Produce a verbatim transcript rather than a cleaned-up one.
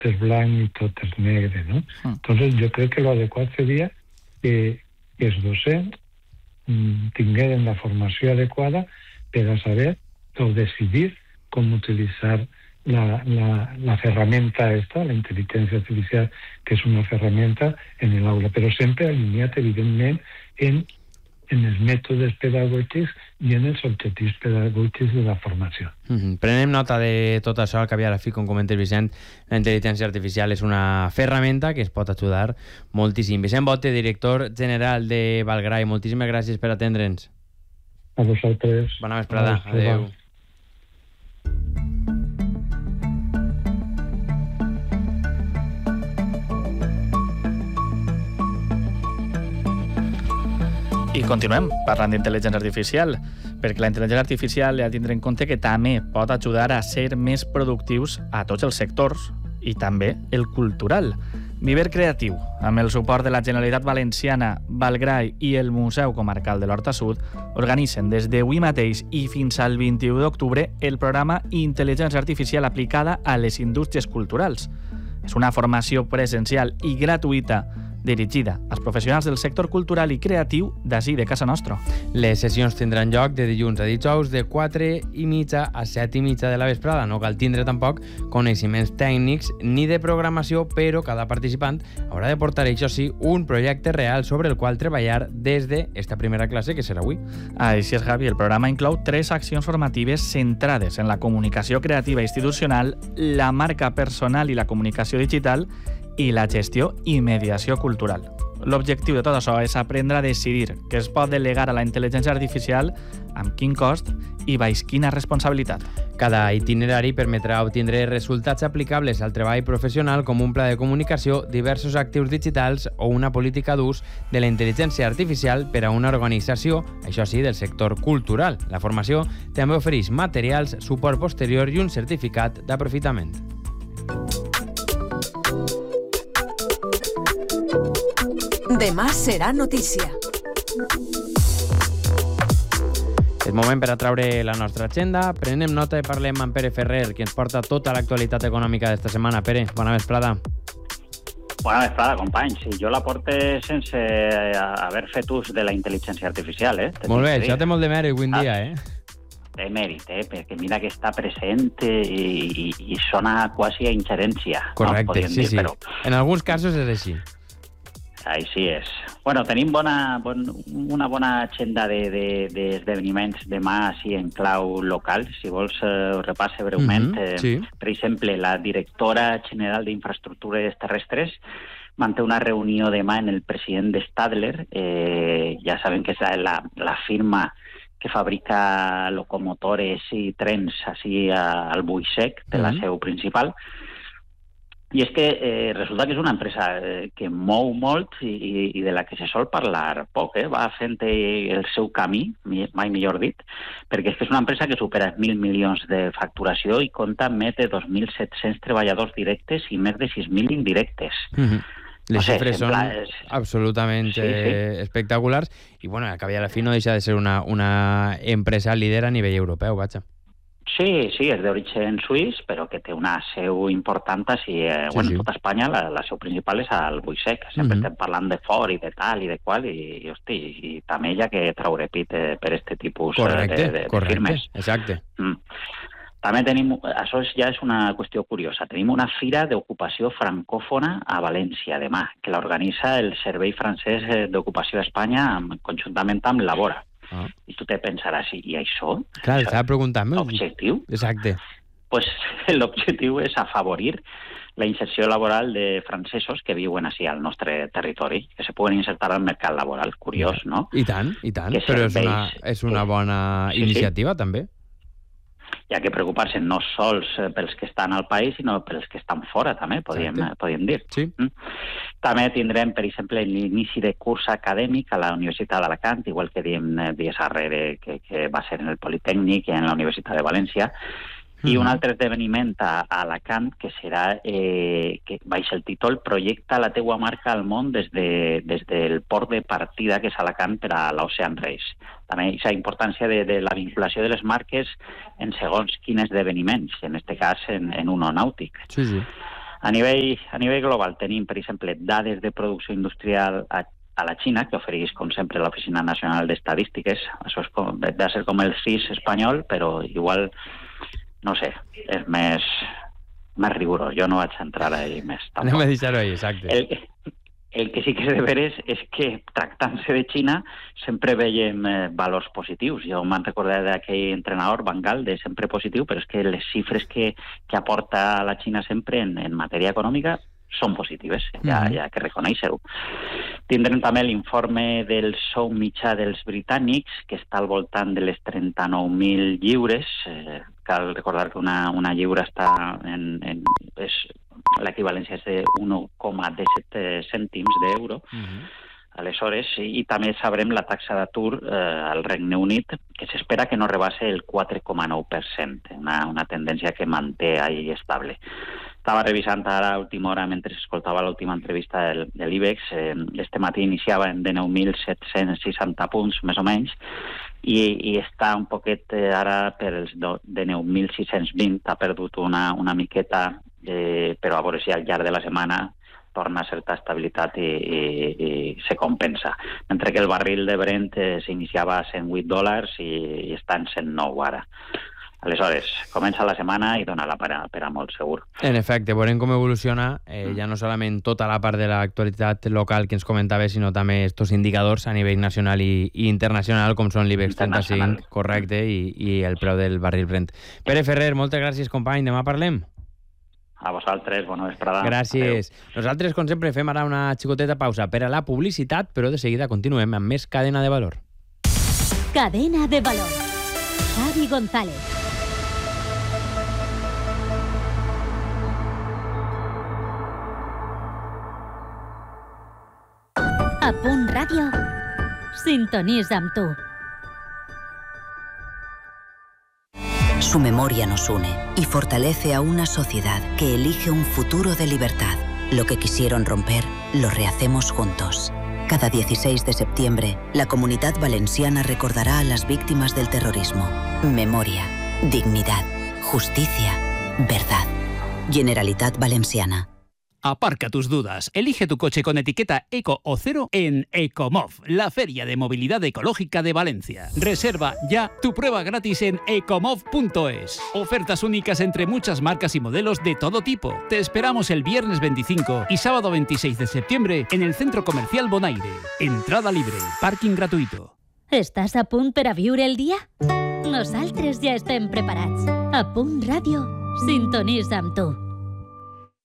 és blanc i tot és negre, ¿no? Mm. Entonces yo creo que lo adecuado sería que els docents mm, tingueren la formació adequada per a saber o decidir com utilitzar la, la, la ferramenta esta, la intel·ligència artificial, que és una ferramenta en l'aula, però sempre alineat, evidentment, en en els mètodes pedagògics i en els objectius pedagògics de la formació. Mm-hmm. Prenem nota de tot això, al cap i a la fi, com comenta el Vicent, la intel·ligència artificial és una ferramenta que es pot ajudar moltíssim. Vicent Bote, director general de Valgrai, moltíssimes gràcies per atendre'ns. A vosaltres. Bona vesprada. Adéu. I continuem parlant d'intel·ligència artificial, perquè la intel·ligència artificial ha de tindre en compte que també pot ajudar a ser més productius a tots els sectors i també el cultural. Viver Creatiu, amb el suport de la Generalitat Valenciana, Valgrai i el Museu Comarcal de l'Horta Sud, organitzen des d'avui mateix i fins al vint-i-u d'octubre el programa Intel·ligència Artificial aplicada a les indústries culturals. És una formació presencial i gratuïta dirigida als professionals del sector cultural i creatiu d'ací de casa nostra. Les sessions tindran lloc de dilluns a dijous de quatre i mitja a set i mitja de la vesprada. No cal tindre tampoc coneixements tècnics ni de programació, però cada participant haurà de portar, això sí, un projecte real sobre el qual treballar des d'esta primera classe, que serà avui. Així és, Javi. El programa inclou tres accions formatives centrades en la comunicació creativa institucional, la marca personal i la comunicació digital i la gestió i mediació cultural. L'objectiu de tot això és aprendre a decidir què es pot delegar a la intel·ligència artificial, amb quin cost i baix quina responsabilitat. Cada itinerari permetrà obtindre resultats aplicables al treball professional, com un pla de comunicació, diversos actius digitals o una política d'ús de la intel·ligència artificial per a una organització, això sí, del sector cultural. La formació també ofereix materials, suport posterior i un certificat d'aprofitament. Demà serà notícia. És moment per a traure la nostra agenda. Prenem nota i parlem amb Pere Ferrer, que ens porta tota l'actualitat econòmica d'esta setmana. Pere, bona vesprada. Bona vesprada, companys. Sí, jo la porte sense haver fet ús de la intel·ligència artificial, eh? Molt bé, això té molt de mèrit avui en dia, eh? Té mèrit, eh? Perquè mira que està present i, i, i sona quasi a ingerència. Correcte, no? sí, dir, sí. Però... En alguns casos és així. Així és. Bueno, tenim bona, bon, una bona agenda d'esdeveniments de, de, demà així en clau local. Si vols, eh, ho repasse breument. Mm-hmm, sí. eh, per exemple, la directora general d'Infraestructures Terrestres manté una reunió demà en el president de Stadler. Eh, ja saben que és la, la firma que fabrica locomotores i trens així al Buisec, de la mm-hmm. seu principal. I és que eh, resulta que és una empresa eh, que mou molt i, i de la que se sol parlar poc, eh? Va fent el seu camí, mai millor dit, perquè és que és una empresa que supera mil milions de facturació i compta amb més de dos mil set-cents treballadors directes i més de sis mil indirectes. Mm-hmm. Les no sé, xifres són és... absolutament sí, sí. Eh, espectaculars i, bueno, al cap i a la fi no deixa de ser una, una empresa líder a nivell europeu, vaja. Sí, sí, és d'origen suís, però que té una seu important així, eh, sí, bueno, sí. En tota Espanya la, la seu principal és al Buisec. Sempre mm-hmm. estem parlant de Ford i de tal i de qual, i, i, hosti, i també hi ha que traure pit eh, per este tipus correcte, de, de, de correcte, firmes. Exacte. Mm. També tenim, això ja és una qüestió curiosa, tenim una fira d'ocupació francòfona a València demà, que l'organitza el Servei Francès d'Ocupació a Espanya conjuntament amb Labora. Ah. I tu te pensaràs, i això? Clar, estava preguntant-me. L'objectiu? Exacte. Pues l'objectiu és afavorir la inserció laboral de francesos que viuen així al nostre territori, que se puguen insertar al mercat laboral. Curiós, no? I tant, i tant. Que però serveis, és una, és una bona sí, iniciativa, sí. també. Hi ha que preocupar-se no sols pels que estan al país, sinó pels que estan fora, també, podríem, podríem dir. Sí. Mm? També tindrem, per exemple, l'inici de curs acadèmic a la Universitat d'Alacant, igual que diem dies darrere que, que va ser en el Politècnic i en la Universitat de València, i un altre esdeveniment a, a Alacant que serà, eh, que baix el títol Projecta la teua marca al món des, de, des del port de partida que és Alacant per a l'Ocean Race. També aquesta importància de, de la vinculació de les marques en segons quins esdeveniments, en aquest cas en, en un nàutic. Sí, sí. A nivell, a nivell global tenim, per exemple, dades de producció industrial a, a la Xina, que ofereix, com sempre, l'Oficina Nacional d'Estadístiques. Això és com, va ser com el C I S espanyol, però igual, no sé, és més, més rigorós. Jo no vaig entrar ahí més. Tampoc. Anem a deixar-ho ahí, exacte. El, el que sí que és de veres és que, tractant-se de Xina, sempre veiem eh, valors positius. Jo me'n recordat d'aquell entrenador, Van Gaal, de sempre positiu, però és que les xifres que, que aporta la Xina sempre en, en matèria econòmica són positives, ja, ja que reconèixer-ho. Tindrem també l'informe del sou mitjà dels britànics, que està al voltant de les trenta-nou mil lliures. Eh, cal recordar que una, una lliura està en... en és, l'equivalència és de un coma disset cèntims d'euro. Uh-huh. Aleshores, i, i també sabrem la taxa d'atur eh, al Regne Unit, que s'espera que no rebassi el quatre coma nou per cent, una, una tendència que manté ahí estable. Estava revisant ara a última hora, mentre escoltava l'última entrevista del, de l'IBEX, eh, este matí iniciava en dinou mil set-cents seixanta punts, més o menys, i, i està un poquet eh, ara per els dinou mil sis-cents vint, ha perdut una, una miqueta, eh, però a veure si al llarg de la setmana torna a certa estabilitat i, i, i se compensa. Mentre que el barril de Brent eh, s'iniciava a cent vuit dòlars i, i està en cent nou ara. Aleshores, comença la setmana i dona la per a, per a molt segur. En efecte, veurem com evoluciona, eh, ja no solament tota la part de l'actualitat local que ens comentava, sinó també estos indicadors a nivell nacional i, i internacional, com són l'IBEX trenta-cinc, correcte, i, i el preu del barril Brent. Pere Ferrer, moltes gràcies, company. Demà parlem. A vosaltres, bona vesprada. Gràcies. Adeu. Nosaltres, com sempre, fem ara una xicoteta pausa per a la publicitat, però de seguida continuem amb més Cadena de Valor. Cadena de Valor. Xavi González. A Punt Ràdio, sintonitza amb tu. Su memoria nos une y fortalece a una sociedad que elige un futuro de libertad. Lo que quisieron romper, lo rehacemos juntos. Cada dieciséis de septiembre, la Comunitat Valenciana recordará a las víctimas del terrorismo. Memoria, dignidad, justicia, verdad. Generalitat Valenciana. Aparca tus dudas. Elige tu coche con etiqueta Eco o Cero en Ecomov, la feria de movilidad ecológica de Valencia. Reserva ya tu prueba gratis en ecomov punto es. Ofertas únicas entre muchas marcas y modelos de todo tipo. Te esperamos el viernes veinticinco y sábado veintiséis de septiembre en el Centro Comercial Bonaire. Entrada libre, parking gratuito. Estàs a punt per a viure el dia? Nosaltres ja estem preparats. A Punt Ràdio, sintonitza amb tu.